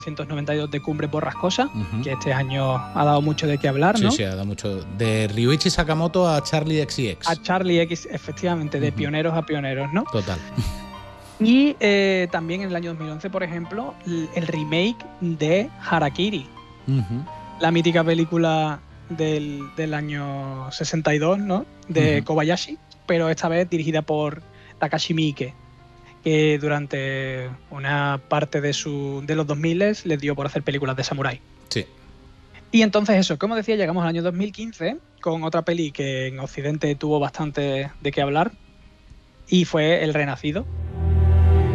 1992 de Cumbres Borrascosas, Ujú. que este año ha dado mucho de qué hablar, ¿no? Sí, ha dado mucho. De Ryuichi Sakamoto a Charlie XCX. A Charlie X, efectivamente, de Ujú. pioneros a pioneros, ¿no? Total. Y también en el año 2011, por ejemplo, el remake de Harakiri, Ujú. la mítica película del año 62, ¿no? De Ujú. Kobayashi, pero esta vez dirigida por Takashi Miike, que durante una parte de los 2000 les dio por hacer películas de samurái. Sí. Y entonces eso, como decía, llegamos al año 2015 con otra peli que en Occidente tuvo bastante de qué hablar y fue El Renacido,